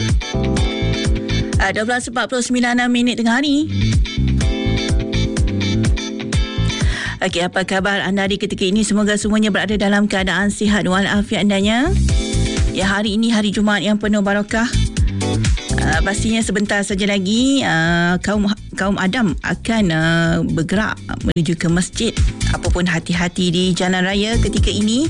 12.49 tengah hari. Okey, apa khabar anda di ketika ini? Semoga semuanya berada dalam keadaan sihat walafiat andanya. Ya, hari ini hari Jumaat yang penuh barakah. Pastinya sebentar saja lagi kaum Adam akan bergerak menuju ke masjid. Apapun hati-hati di jalan raya ketika ini.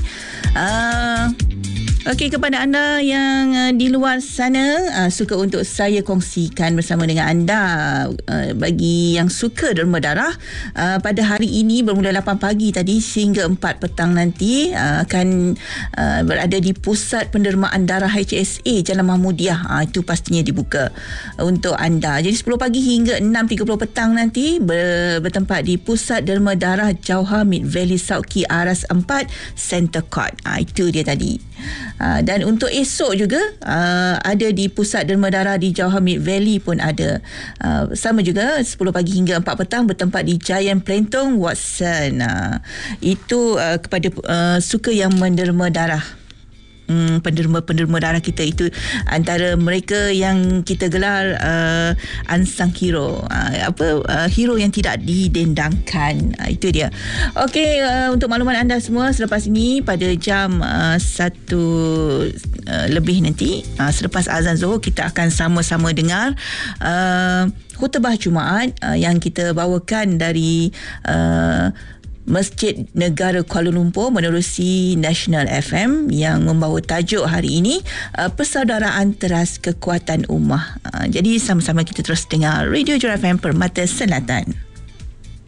Okey, kepada anda yang di luar sana, suka untuk saya kongsikan bersama dengan anda, bagi yang suka derma darah, pada hari ini bermula 8 pagi tadi sehingga 4 petang nanti akan berada di Pusat Pendermaan Darah HSA Jalan Mahmudiah. Itu pastinya dibuka untuk anda. Jadi 10 pagi hingga 6.30 petang nanti bertempat di Pusat Derma Darah Jauhar Mid Valley Sauki Aras 4 Center Court. Itu dia tadi. Dan untuk esok juga ada di Pusat Derma Darah di Jauhar Mid Valley pun ada. Sama juga 10 pagi hingga 4 petang bertempat di Giant Plentong Watson. Itu kepada suka yang menderma darah. Penderma darah kita itu antara mereka yang kita gelar unsung hero, hero yang tidak didendangkan. Itu dia. Okey, untuk makluman anda semua, selepas ini pada jam 1 lebih nanti, selepas azan Zuhur, kita akan sama-sama dengar khutbah Jumaat yang kita bawakan dari Masjid Negara Kuala Lumpur menerusi National FM yang membawa tajuk hari ini Persaudaraan Teras Kekuatan Ummah. Jadi sama-sama kita terus dengar Radio Jura FM Permata Selatan.